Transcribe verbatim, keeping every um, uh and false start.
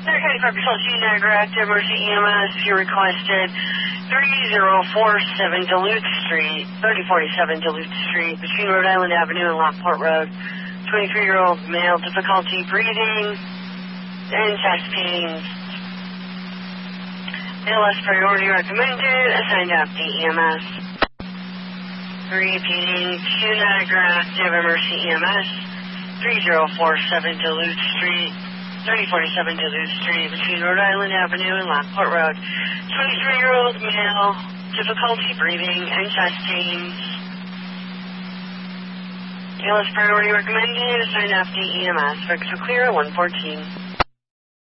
thirty five percent Niagara, active emergency E M S. You requested thirty forty-seven Duluth Street, thirty forty-seven Duluth Street, between Rhode Island Avenue and Lockport Road. twenty-three-year-old male, difficulty breathing and chest pains. A L S priority recommended, assigned to the E M S. Repeating, to Niagara, active emergency E M S. thirty forty-seven Duluth Street, thirty forty-seven Duluth Street, between Rhode Island Avenue and Lockport Road. twenty-three-year-old male, difficulty breathing and chest pains. A L S priority recommended, assigned to E M S. Fix clear, one fourteen.